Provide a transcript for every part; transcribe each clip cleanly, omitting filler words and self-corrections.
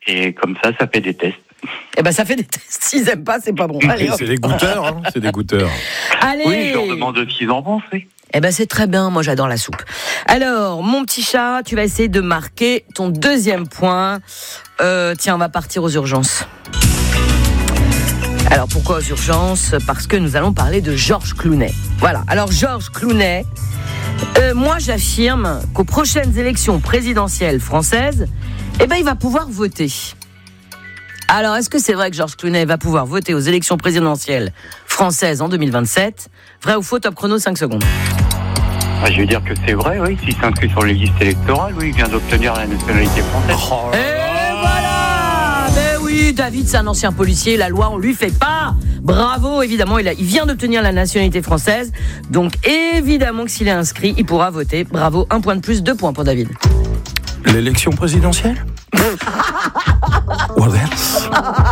Et comme ça fait des tests. Eh ben, ça fait des tests. S'ils aiment pas, c'est pas bon. Allez, C'est des goûteurs, hein. C'est des goûteurs. Allez. Oui, je leur demande ce qu'ils en pensent, oui. Eh ben, c'est très bien. Moi, j'adore la soupe. Alors, mon petit chat, tu vas essayer de marquer ton deuxième point. Tiens, on va partir aux urgences. Alors, pourquoi aux urgences ? Parce que nous allons parler de Georges Clooney. Voilà. Alors, Georges Clooney, moi, j'affirme qu'aux prochaines élections présidentielles françaises, eh ben, il va pouvoir voter. Alors, est-ce que c'est vrai que Georges Clooney va pouvoir voter aux élections présidentielles françaises en 2027 ? Vrai ou faux, top chrono, 5 secondes. Ah, je vais dire que c'est vrai, oui. S'il s'inscrit sur les listes électorales, oui, il vient d'obtenir la nationalité française. Et voilà. Ben oui, David, c'est un ancien policier. La loi, on lui fait pas. Bravo, évidemment, il vient d'obtenir la nationalité française. Donc, évidemment que s'il est inscrit, il pourra voter. Bravo, 1 point de plus, 2 points pour David. L'élection présidentielle? What else?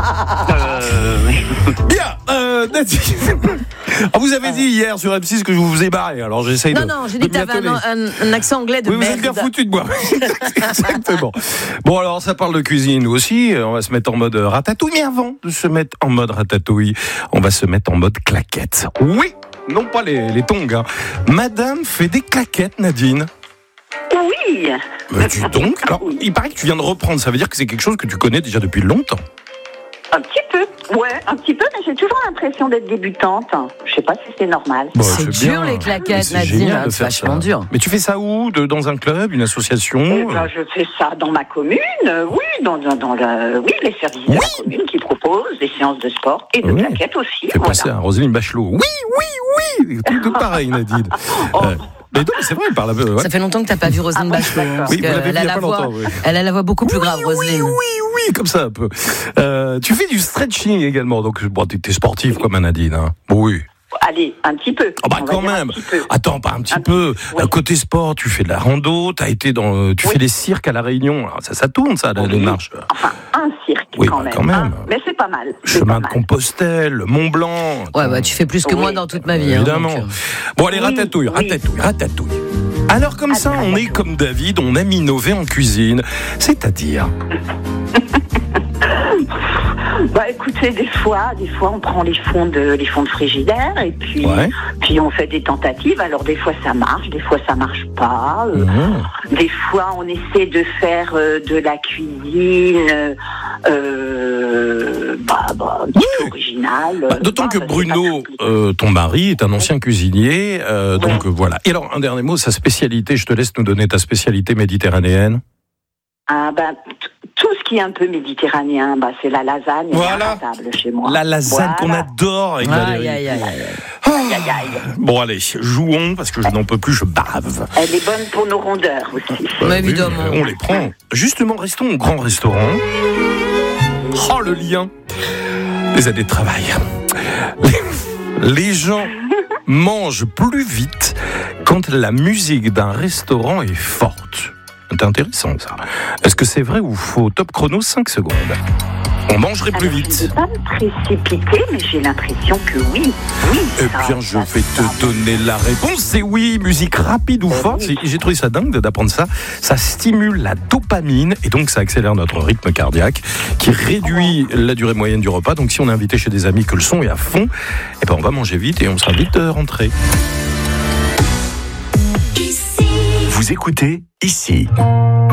Bien, Nadine. Vous avez dit hier sur M6 que je vous ai barré, alors j'essaye de... Non, j'ai dit que tu avais un accent anglais de merde. Oui, vous êtes bien foutu de moi. Exactement. Bon, alors ça parle de cuisine aussi, on va se mettre en mode ratatouille, mais avant de se mettre en mode ratatouille, on va se mettre en mode claquette. Oui, non pas les tongs, hein. Madame fait des claquettes, Nadine. Oui. Mais dis donc, alors, il paraît que tu viens de reprendre, ça veut dire que c'est quelque chose que tu connais déjà depuis longtemps. Un petit peu, ouais, un petit peu, mais j'ai toujours l'impression d'être débutante. Je sais pas si c'est normal. Bon, c'est dur bien. les claquettes, C'est Nadine, génial de c'est faire vachement ça. dur. Mais tu fais ça où? Dans un club, une association? Eh ben, je fais ça dans ma commune, oui, dans les services de la commune qui proposent des séances de sport et de claquettes aussi. Fais passer à Roselyne Bachelot. Oui. Tout pareil, Nadine. Mais non, c'est vrai, elle parle un peu. Ouais. Ça fait longtemps que t'as pas vu Roselyne Bachelot. Oui, vous l'avez vu il y a pas longtemps. Oui. Elle a la voix beaucoup plus grave, Roselyne. Oui, comme ça un peu. Tu fais du stretching également, donc bon, t'es sportive comme Nadine. Hein. Oui. Allez, un petit peu. Ah bah quand même. Attends, pas un petit peu. Oui. Côté sport, tu fais de la rando, tu fais des cirques à La Réunion. Alors, ça tourne, ça, les marches. Enfin, un cirque quand même. Hein. Mais c'est pas mal. Chemin de Compostelle, Mont Blanc. Ouais, bah tu fais plus que moi dans toute ma vie. Évidemment. Hein, donc, Bon, allez, ratatouille. Alors comme ça, on est comme David, on aime innover en cuisine. C'est-à-dire... Bah écoutez, des fois on prend les fonds de frigidaire et puis on fait des tentatives. Alors des fois ça marche, des fois ça marche pas. Des fois on essaie de faire de la cuisine un petit peu originale. D'autant que Bruno, ton mari, est un ancien cuisinier, donc voilà. Et alors un dernier mot, sa spécialité, je te laisse nous donner ta spécialité méditerranéenne. Tout ce qui est un peu méditerranéen, c'est la lasagne à la table chez moi. La lasagne qu'on adore avec Valérie. Aïe. Bon allez, jouons parce que je n'en peux plus, je bave. Elle est bonne pour nos rondeurs aussi. Évidemment. Oui, on les prend. Justement, restons au grand restaurant. Oh le lien. Les années de travail. Les gens mangent plus vite quand la musique d'un restaurant est forte. C'est intéressant ça. Est-ce que c'est vrai ou faux? Top chrono, 5 secondes. On mangerait plus vite. Je ne vais pas me précipiter, mais j'ai l'impression que oui. Eh bien, je vais te donner la réponse. C'est oui, musique rapide ou forte. J'ai trouvé ça dingue d'apprendre ça. Ça stimule la dopamine et donc ça accélère notre rythme cardiaque qui réduit la durée moyenne du repas. Donc si on est invité chez des amis que le son est à fond, eh ben on va manger vite et on sera vite rentré. Vous écoutez ici.